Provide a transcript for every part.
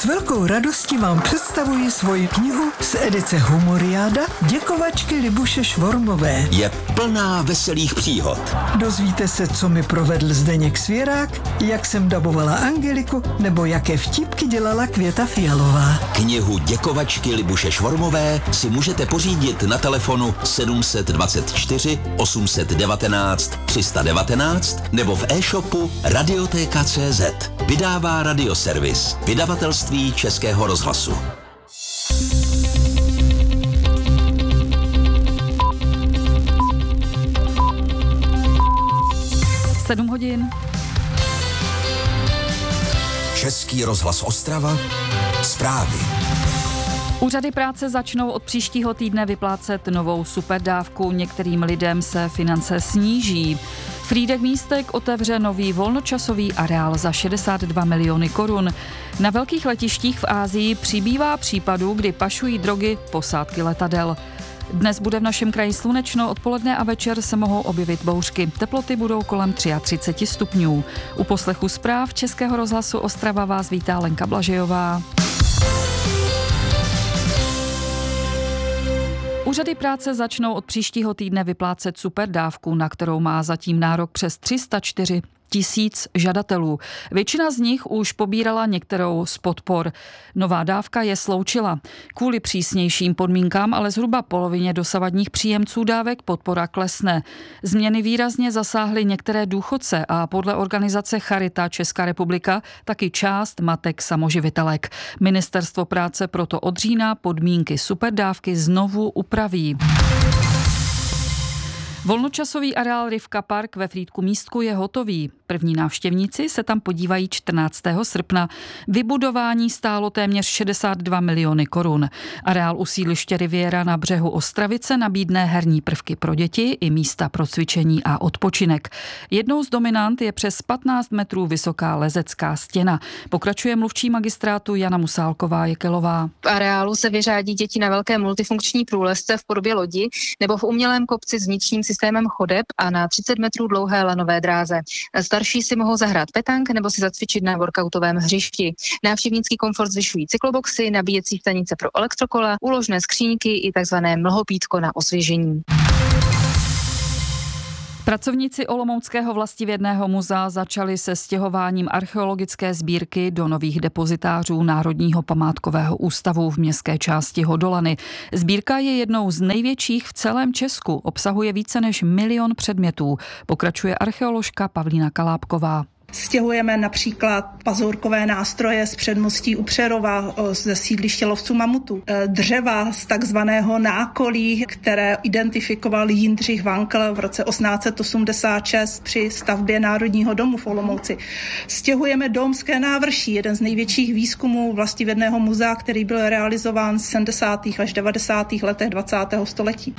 velkou radostí vám představuji svoji knihu z edice Humoriáda Děkovačky Libuše Švormové. Je plná veselých příhod. Dozvíte se, co mi provedl Zdeněk Svěrák, jak jsem dabovala Angeliku, nebo jaké vtipky dělala Květa Fialová. Knihu Děkovačky Libuše Švormové si můžete pořídit na telefonu 724 819 319 nebo v e-shopu Radioteka.cz. Vydává Radioservis, vydavatelství Českého rozhlasu. Sedm hodin. Český rozhlas Ostrava. Zprávy. Úřady práce začnou od příštího týdne vyplácet novou superdávku. Některým lidem se finance sníží. Frýdek Místek otevře nový volnočasový areál za 62 miliony korun. Na velkých letištích v Asii přibývá případů, kdy pašují drogy posádky letadel. Dnes bude v našem kraji slunečno, odpoledne a večer se mohou objevit bouřky. Teploty budou kolem 33 stupňů. U poslechu zpráv Českého rozhlasu Ostrava vás vítá Lenka Blažejová. Úřady práce začnou od příštího týdne vyplácet superdávku, na kterou má zatím nárok přes 304 000 žadatelů. Většina z nich už pobírala některou z podpor. Nová dávka je sloučila. Kvůli přísnějším podmínkám ale zhruba polovině dosavadních příjemců dávek podpora klesne. Změny výrazně zasáhly některé důchodce a podle organizace Charita Česká republika taky část matek samoživitelek. Ministerstvo práce proto od října podmínky superdávky znovu upraví. Volnočasový areál Rivka Park ve Frýdku Místku je hotový. První návštěvníci se tam podívají 14. srpna. Vybudování stálo téměř 62 miliony korun. Areál u sídliště Riviera na břehu Ostravice nabídne herní prvky pro děti i místa pro cvičení a odpočinek. Jednou z dominant je přes 15 metrů vysoká lezecká stěna. Pokračuje mluvčí magistrátu Jana Musálková-Jekelová. V areálu se vyřádí děti na velké multifunkční průlezce v podobě lodi nebo v umělém kopci s vnitřním systémem chodeb a na 30 metrů dlouhé lanové dráze. Starší si mohou zahrát petank nebo si zacvičit na workoutovém hřišti. Návštěvnický komfort zvyšují cykloboxy, nabíjecí stanice pro elektrokola, úložné skříňky i takzvané mlhopítko na osvěžení. Pracovníci Olomouckého vlastivědného muzea začali se stěhováním archeologické sbírky do nových depozitářů Národního památkového ústavu v městské části Hodolany. Sbírka je jednou z největších v celém Česku, obsahuje více než 1 milion předmětů, pokračuje archeoložka Pavlína Kalápková. Stěhujeme například pazourkové nástroje z předmostí u Přerova, ze sídliště lovců mamutů, dřeva z takzvaného nákolí, které identifikoval Jindřich Vankl v roce 1886 při stavbě Národního domu v Olomouci. Stěhujeme Domské návrší, jeden z největších výzkumů vlastivědného muzea, který byl realizován v 70. až 90. letech 20. století.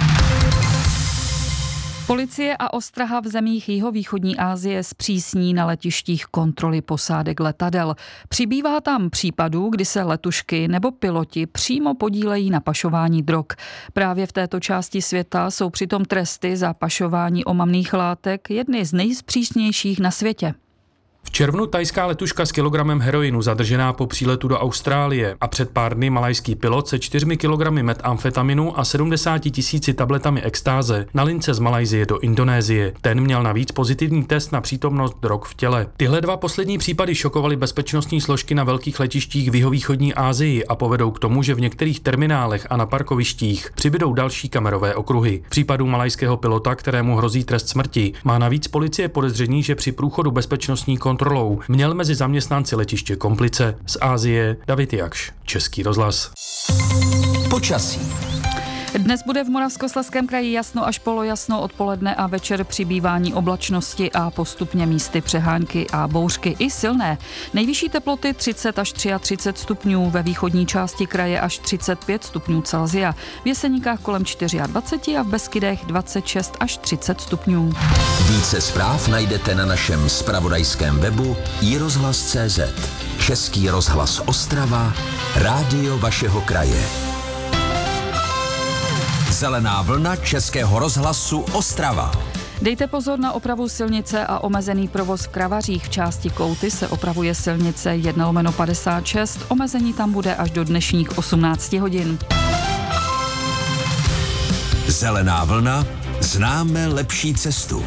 Policie a ostraha v zemích jihovýchodní Asie zpřísní na letištích kontroly posádek letadel. Přibývá tam případů, kdy se letušky nebo piloti přímo podílejí na pašování drog. Právě v této části světa jsou přitom tresty za pašování omamných látek jedny z nejspřísnějších na světě. V červnu thajská letuška s kilogramem heroinu zadržená po příletu do Austrálie a před pár dny malajský pilot se 4 kilogramy metamfetaminu a 70 000 tabletami extáze na lince z Malajsie do Indonésie. Ten měl navíc pozitivní test na přítomnost drog v těle. Tyhle dva poslední případy šokovaly bezpečnostní složky na velkých letištích v jihovýchodní Asii a povedou k tomu, že v některých terminálech a na parkovištích přibydou další kamerové okruhy. V případu malajského pilota, kterému hrozí trest smrti, má navíc policie podezření, že při průchodu bezpečnostní kontrolou měl mezi zaměstnanci letiště komplice. Z Asie David Jakš, Český rozhlas. Počasí. Dnes bude v Moravskoslezském kraji jasno až polojasno, odpoledne a večer přibývání oblačnosti a postupně místy přehánky a bouřky i silné. Nejvyšší teploty 30 až 33 stupňů, ve východní části kraje až 35 stupňů Celsia, v Jeseníkách kolem 24 a v Beskydech 26 až 30 stupňů. Více zpráv najdete na našem zpravodajském webu iRozhlas.cz. Český rozhlas Ostrava, rádio vašeho kraje. Zelená vlna Českého rozhlasu Ostrava. Dejte pozor na opravu silnice a omezený provoz v Kravařích. V části Kouty se opravuje silnice 1/56. Omezení tam bude až do dnešních 18 hodin. Zelená vlna, známe lepší cestu.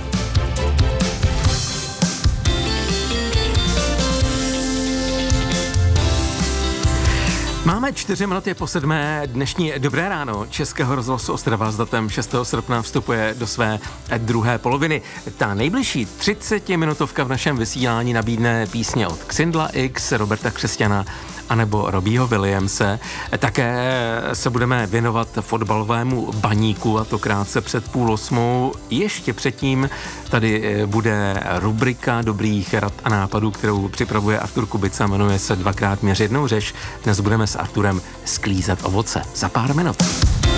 Máme 4 minuty po 7. Dnešní Dobré ráno Českého rozhlasu Ostrava s datem 6. srpna vstupuje do své druhé poloviny. Ta nejbližší 30-minutovka v našem vysílání nabídne písně od Xindla X, Roberta Křesťana anebo Robbieho Williamse. Také se budeme věnovat fotbalovému baníku, a to krátce před 7:30. Ještě předtím tady bude rubrika dobrých rad a nápadů, kterou připravuje Artur Kubica, jmenuje se 2x měř jednou řeš. Dnes budeme s Arturem sklízet ovoce. Za pár minut.